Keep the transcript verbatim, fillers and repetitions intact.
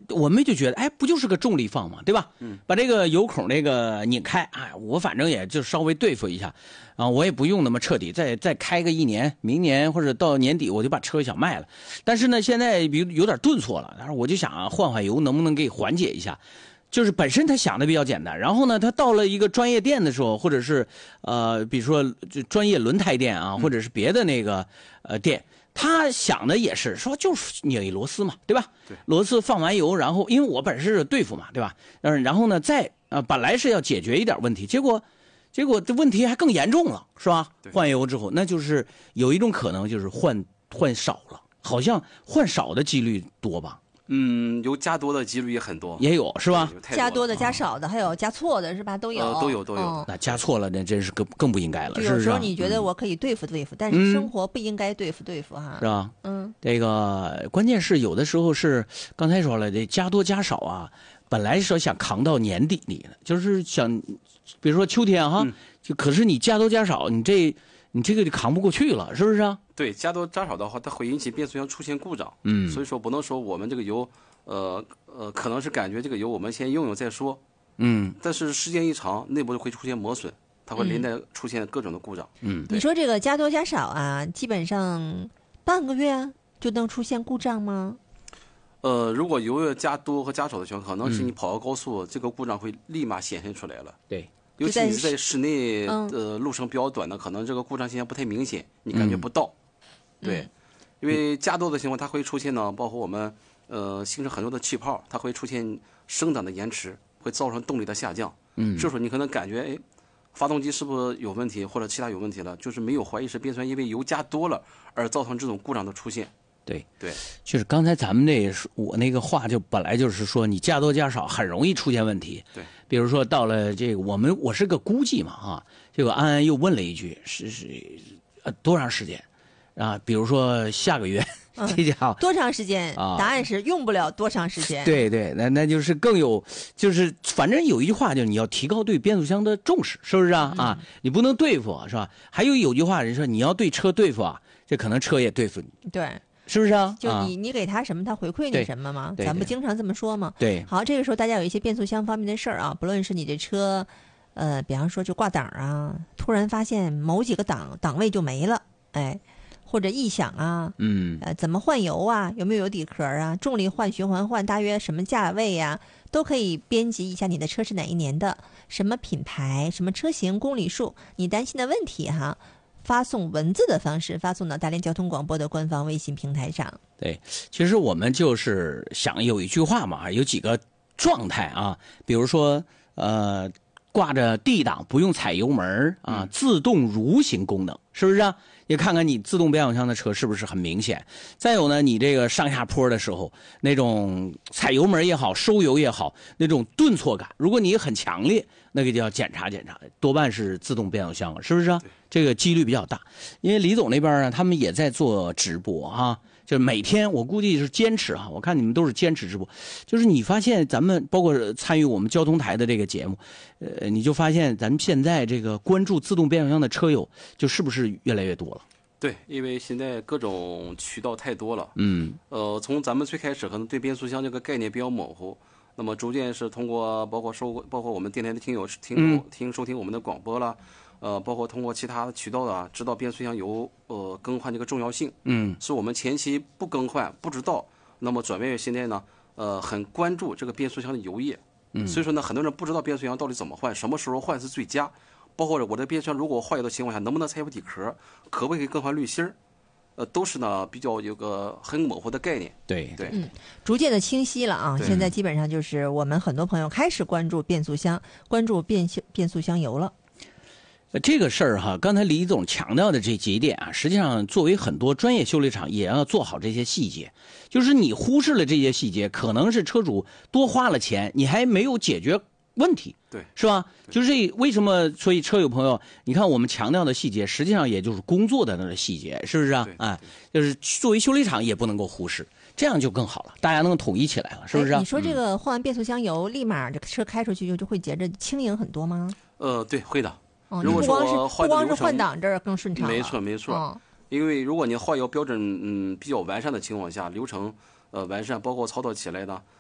我们就觉得，哎，不就是个重力放嘛，对吧？嗯，把这个油孔那个拧开，哎，我反正也就稍微对付一下，啊，我也不用那么彻底，再再开个一年，明年或者到年底我就把车想卖了。但是呢，现在比如有点顿挫了，但是我就想啊，换换油能不能给缓解一下？就是本身他想的比较简单，然后呢，他到了一个专业店的时候，或者是呃，比如说就专业轮胎店啊，或者是别的那个呃店。他想的也是说，就是拧一螺丝嘛，对吧？ 对， 螺丝放完油，然后因为我本身是对付嘛，对吧？嗯，然后呢，再呃，本来是要解决一点问题，结果，结果这问题还更严重了，是吧？换油之后，那就是有一种可能就是换换少了，好像换少的几率多吧？ 嗯，油加多的几率也很多， 也有是吧？ 加多的、加少的，还有加错的，是吧？都有， 呃、都有都有、 嗯。 那加错了，那真是更更不应该了。 就有时候你觉得我可以对付对付，嗯、但是生活不应该对付对付哈， 是吧？ 嗯， 这个关键是有的时候是刚才说了，这加多加少啊，本来说想扛到年底里的，就是想，比如说秋天哈，嗯、就可是你加多加少，你这你这个就扛不过去了，是不是啊？ 对，加多加少的话，它会引起变速箱出现故障。 嗯， 所以说不能说我们这个油，呃呃，可能是感觉这个油我们先用用再说。 嗯， 但是时间一长，内部会出现磨损，它会连带出现各种的故障。 嗯， 你说这个加多加少啊，基本上半个月就能出现故障吗？ 呃，如果油要加多和加少的情况，可能是你跑到高速，嗯、这个故障会立马显现出来了。 对。 尤其你是在室内，呃，路程比较短的，可能这个故障现象不太明显，你感觉不到。 嗯、 对，因为加多的情况，它会出现呢，包括我们呃形成很多的气泡，它会出现生长的延迟，会造成动力的下降。 嗯， 这时候你可能感觉，哎，发动机是不是有问题，或者其他有问题了？就是没有怀疑是变速箱因为油加多了而造成这种故障的出现。 对对， 就是刚才咱们那我那个话就本来就是说你加多加少很容易出现问题。 对， 比如说到了这个我们我是个估计嘛啊，这个安安又问了一句是是呃多长时间啊？比如说下个月， 嗯、 这家伙多长时间？ 啊， 答案是用不了多长时间。 对对，那那就是更有就是反正有一句话就是你要提高对变速箱的重视，是不是啊？嗯、啊，你不能对付是吧？还有有句话人说你要对车对付啊，这可能车也对付你。 对。 是不是啊？ 就你你给他什么，他回馈你什么吗？咱不经常这么说吗？ 对。 好，这个时候大家有一些变速箱方面的事儿啊，不论是你这车，呃，比方说就挂档啊，突然发现某几个档档位就没了，哎，或者异响啊， 嗯， 呃，怎么换油啊？有没有油底壳啊？重力换、循环换，大约什么价位呀、啊？都可以编辑一下你的车是哪一年的，什么品牌、什么车型、公里数，你担心的问题哈。发送文字的方式发送到大连交通广播的官方微信平台上。 对，其实我们就是想有一句话嘛，有几个状态啊，比如说呃挂着 D 档不用踩油门啊，嗯、自动蠕行功能，是不是啊？也看看你自动变速箱的车是不是很明显。再有呢，你这个上下坡的时候，那种踩油门也好，收油也好，那种顿挫感，如果你很强烈，那个就要检查检查，多半是自动变速箱，是不是啊？这个几率比较大。因为李总那边呢，他们也在做直播哈，就是每天我估计是坚持哈，我看你们都是坚持直播，就是你发现咱们包括参与我们交通台的这个节目，呃，你就发现咱们现在这个关注自动变速箱的车友，就是不是越来越多了？ 对，因为现在各种渠道太多了。 嗯， 呃，从咱们最开始可能对变速箱这个概念比较模糊，那么逐渐是通过包括收包括我们电台的听友听、嗯、听收听我们的广播啦。呃，包括通过其他的渠道啊，知道变速箱油呃更换这个重要性， 嗯， 是我们前期不更换不知道，那么转变为现在呢，呃，很关注这个变速箱的油液，嗯，所以说呢，很多人不知道变速箱到底怎么换，什么时候换是最佳，包括我的变速箱如果坏油的情况下，能不能拆油底壳，可不可以更换滤芯儿，呃，都是呢比较有个很模糊的概念， 对对， 嗯，逐渐的清晰了啊，现在基本上就是我们很多朋友开始关注变速箱，关注变变速箱油了。 这个事儿哈，刚才李总强调的这几点啊，实际上作为很多专业修理厂也要做好这些细节。就是你忽视了这些细节，可能是车主多花了钱，你还没有解决问题， 对， 是吧？就是为什么？所以车友朋友，你看我们强调的细节，实际上也就是工作的那个细节，是不是啊？哎，就是作为修理厂也不能够忽视，这样就更好了，大家能统一起来了，是不是啊？ 你说这个换完变速箱油，嗯、立马这个车开出去就就会觉着轻盈很多吗？ 呃，对，会的。 哦、 如果说不光是不光是换挡这儿更顺畅了， 没错没错、 哦， 因为如果你换油标准嗯比较完善的情况下，流程呃完善，包括操作起来呢，